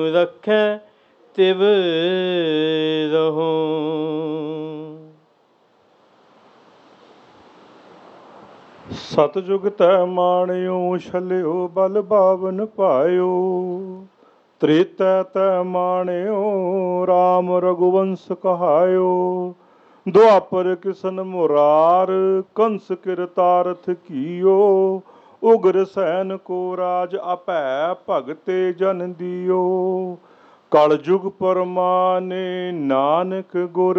रखै तिव रहो। सतयुग तै माणियो छलियो बल बावन पायो। त्रेतै तै माणियो राम रघुवंश कहायो। दुआपर किसन मुरार कंस किरतारथ कियो। उग्र सैन को राज अपै भगते जन दियो। कल जुग परमाने नानक गुर